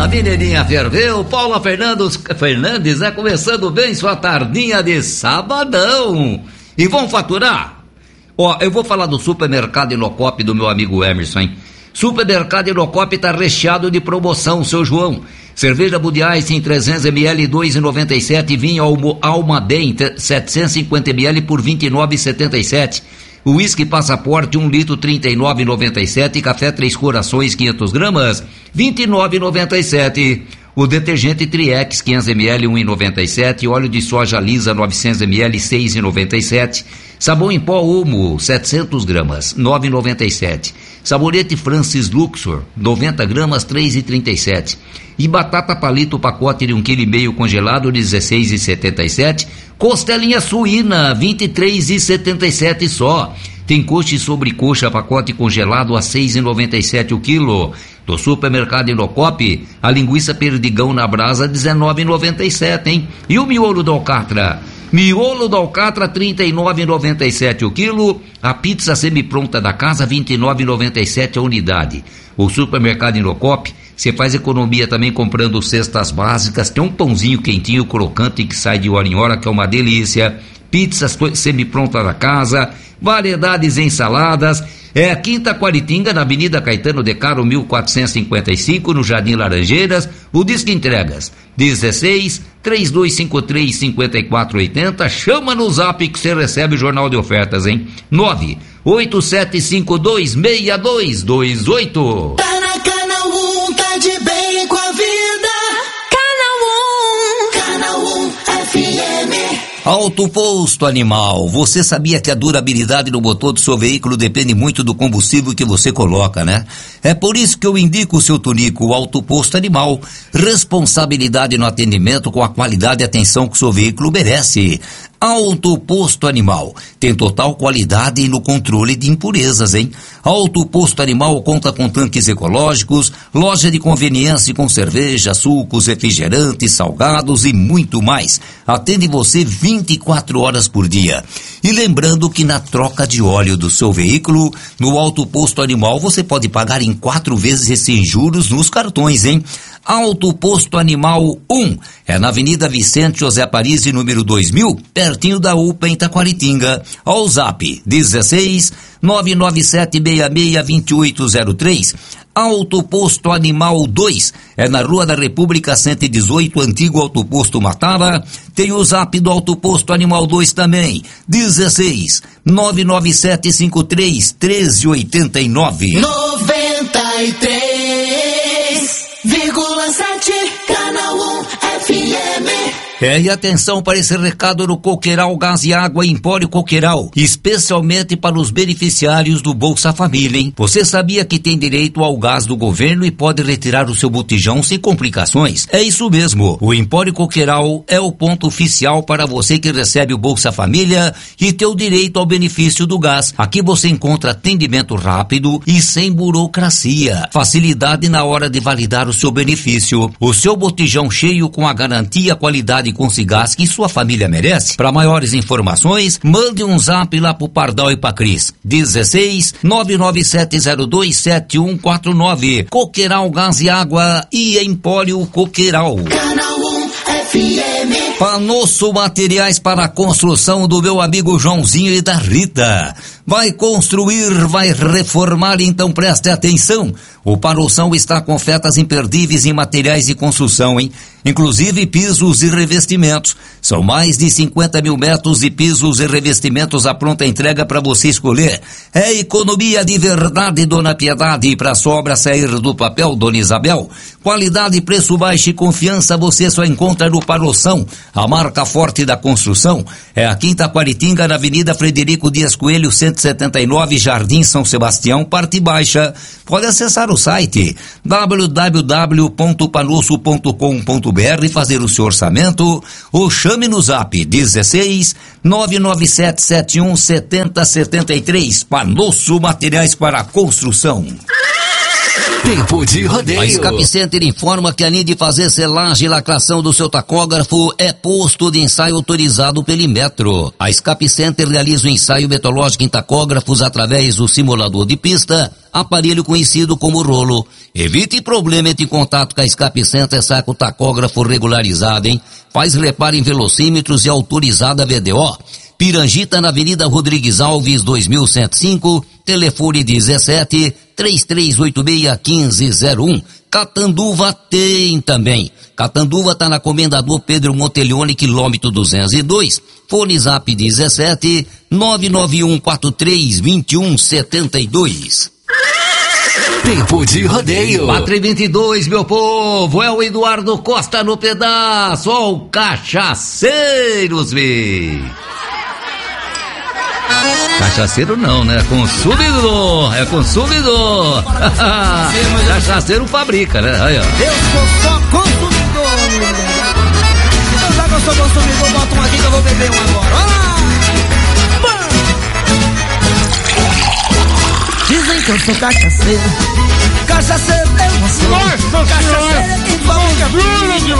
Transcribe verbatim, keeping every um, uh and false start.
A menininha ferveu, Paula Fernandes, Fernandes, né? Começando bem sua tardinha de sabadão. E vão faturar? Ó, eu vou falar do supermercado Inocop do meu amigo Emerson, hein? Supermercado Inocop tá recheado de promoção, seu João. Cerveja Budweiser em trezentos mililitros, dois reais e noventa e sete centavos. Vinho Almaden, setecentos e cinquenta mililitros por vinte e nove reais e setenta e sete centavos. Uísque Passaporte, um litro, trinta e nove reais e noventa e sete centavos. Café Três Corações, quinhentas gramas, vinte e nove reais e noventa e sete centavos. O detergente Triex, quinhentos mililitros, um real e noventa e sete centavos. Óleo de soja lisa, novecentos mililitros, seis reais e noventa e sete centavos. Sabão em pó Omo, setecentas gramas, nove reais e noventa e sete centavos. Sabonete Francis Luxor, noventa gramas, três reais e trinta e sete centavos. E batata palito, pacote de um vírgula cinco quilo congelado, dezesseis reais e setenta e sete centavos. Costelinha suína, vinte e três reais e setenta e sete centavos só. Tem coxa e sobrecoxa, pacote congelado a seis reais e noventa e sete centavos o quilo. Do supermercado Inocop, a linguiça perdigão na brasa, dezenove reais e noventa e sete centavos, hein? E o miolo da alcatra? Miolo da alcatra, trinta e nove reais e noventa e sete centavos o quilo. A pizza semi-pronta da casa, vinte e nove reais e noventa e sete centavos a unidade. O supermercado Inocop, você faz economia também comprando cestas básicas. Tem um pãozinho quentinho, crocante, que sai de hora em hora, que é uma delícia. Pizzas semi-pronta da casa, variedades em saladas. É a Quinta Quaritinga, na Avenida Caetano de Caro, mil quatrocentos e cinquenta e cinco, no Jardim Laranjeiras. O Disque Entregas, dezesseis, três dois cinco três, cinco quatro oito zero. Chama no zap que você recebe o jornal de ofertas, hein? nove oito sete cinco dois, seis dois dois oito. Tá na Canal um, tá de bem com a vida. Canal um, Canal um F M. Auto Posto Animal, você sabia que a durabilidade do motor do seu veículo depende muito do combustível que você coloca, né? É por isso que eu indico o seu Tunico, o Auto Posto Animal. Responsabilidade no atendimento com a qualidade e atenção que o seu veículo merece. Auto Posto Animal tem total qualidade no controle de impurezas, hein? Auto Posto Animal conta com tanques ecológicos, loja de conveniência com cerveja, sucos, refrigerantes, salgados e muito mais. Atende você vinte e quatro horas por dia. E lembrando que na troca de óleo do seu veículo, no Auto Posto Animal, você pode pagar em quatro vezes sem juros nos cartões, hein? Auto Posto Animal um, é na Avenida Vicente José Paris, número dois mil, pertinho da U P A em Taquaritinga. Ao zap, dezesseis, nove nove sete seis seis, dois oito zero três. Auto Posto Animal dois, é na Rua da República cento e dezoito, antigo Auto Posto Matava. Tem o zap do Auto Posto Animal dois também, dezesseis, nove nove sete cinco três, um três oito nove. noventa e três vírgula sete, Canal um F M. É, e atenção para esse recado no Coqueiral Gás e Água Empório Coqueiral, especialmente para os beneficiários do Bolsa Família, hein? Você sabia que tem direito ao gás do governo e pode retirar o seu botijão sem complicações? É isso mesmo, o Empório Coqueiral é o ponto oficial para você que recebe o Bolsa Família e tem o direito ao benefício do gás. Aqui você encontra atendimento rápido e sem burocracia, facilidade na hora de validar o seu benefício, o seu botijão cheio com a garantia, qualidade com Cigás que sua família merece. Para maiores informações, mande um zap lá pro Pardal e pra Cris. dezesseis, nove nove sete zero dois, sete um quatro nove. Coqueiral Gás e Água e Empório Coqueiral. Canal um F M. Panosso Materiais para a Construção do meu amigo Joãozinho e da Rita. Vai construir, vai reformar, então preste atenção. O Panossão está com ofertas imperdíveis em materiais de construção, hein? Inclusive pisos e revestimentos. São mais de cinquenta mil metros de pisos e revestimentos à pronta entrega para você escolher. É economia de verdade, Dona Piedade, e para sua obra sair do papel, Dona Isabel. Qualidade, preço baixo e confiança você só encontra no Panossão. A marca forte da construção é a Quinta Quaritinga, na Avenida Frederico Dias Coelho, cento e setenta e nove, Jardim São Sebastião, parte baixa. Pode acessar o site w w w ponto panosso ponto com ponto b r e fazer o seu orçamento, ou chame no zap dezesseis, nove nove sete sete um, sete zero sete três. Panosso Materiais para a Construção. Tempo de rodeio. A Escape Center informa que além de fazer selagem e lacração do seu tacógrafo, é posto de ensaio autorizado pelo Inmetro. A Escape Center realiza o ensaio metrológico em tacógrafos através do simulador de pista, aparelho conhecido como rolo. Evite problema entre em contato com a Escape Center, saca o tacógrafo regularizado, hein? Faz reparo em velocímetros e autorizada V D O. Pirangita, na Avenida Rodrigues Alves, dois mil cento e cinco, telefone dezessete, três três oito seis, quinze zero um. Catanduva tem também. Catanduva tá na Comendador Pedro Montelione, quilômetro duzentos e dois. Fone Zap dezessete, nove nove um quatro três, dois um sete dois. Tempo de rodeio. quatro e vinte e dois, meu povo, é o Eduardo Costa no pedaço, ó o Cachaceiros, vi. Cachaceiro não, né? Consumidor, é consumidor. Cachaceiro fabrica, né? Aí, ó. Eu sou só consumidor. Então já que eu sou consumidor, bota um aqui que eu vou beber um agora. Olha lá! Dizem que eu sou cachaceiro. Cachaceiro eu